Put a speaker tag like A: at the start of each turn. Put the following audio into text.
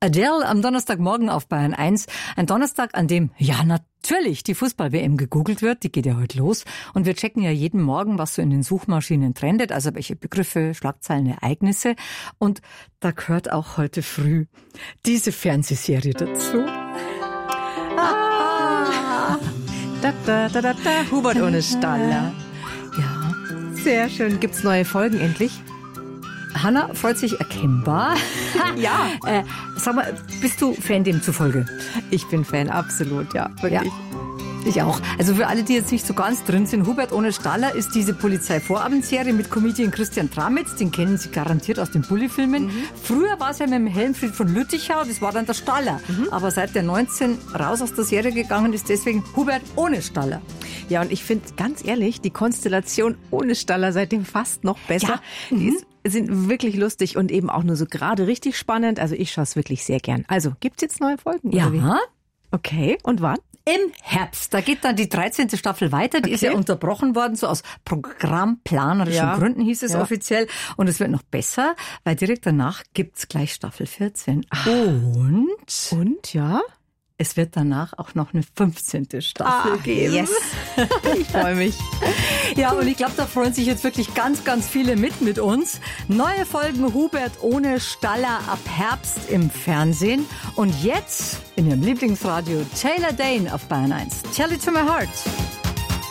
A: Adele am Donnerstagmorgen auf Bayern 1. Ein Donnerstag, an dem, ja natürlich, die Fußball-WM gegoogelt wird. Die geht ja heute los. Und wir checken ja jeden Morgen, was so in den Suchmaschinen trendet. Also welche Begriffe, Schlagzeilen, Ereignisse. Und da gehört auch heute früh diese Fernsehserie dazu.
B: Hubert ohne Staller.
A: Ja.
B: Sehr schön. Gibt's neue Folgen endlich?
A: Hanna freut sich erkennbar.
B: Ja.
A: Sag mal, bist du Fan demzufolge?
B: Ich bin Fan, absolut, ja. Wirklich.
A: Ja. Ich auch. Also für alle, die jetzt nicht so ganz drin sind, Hubert ohne Staller ist diese Polizeivorabendserie mit Comedian Christian Tramitz. Den kennen Sie garantiert aus den Bulli-Filmen. Früher war es ja mit dem Helmfried von Lüttichau, das war dann der Staller. Aber seit der 19 raus aus der Serie gegangen ist, deswegen Hubert ohne Staller.
B: Ja, und ich finde, ganz ehrlich, die Konstellation ohne Staller seitdem fast noch besser.
A: Ja.
B: Die sind wirklich lustig und eben auch nur so gerade richtig spannend. Also ich schaue es wirklich sehr gern. Also, gibt's jetzt neue Folgen?
A: Ja.
B: Oder wie? Okay, und wann?
A: Im Herbst. Da geht dann die 13. Staffel weiter. Die ist ja unterbrochen worden, so aus programmplanerischen Gründen hieß es offiziell. Und es wird noch besser, weil direkt danach gibt's gleich Staffel 14.
B: Und, ja?
A: Es wird danach auch noch eine 15. Staffel geben.
B: Yes. Ich freue mich.
A: Ja, und ich glaube, da freuen sich jetzt wirklich ganz, ganz viele mit uns. Neue Folgen Hubert ohne Staller ab Herbst im Fernsehen. Und jetzt in Ihrem Lieblingsradio Taylor Dayne auf Bayern 1. Tell it to my heart.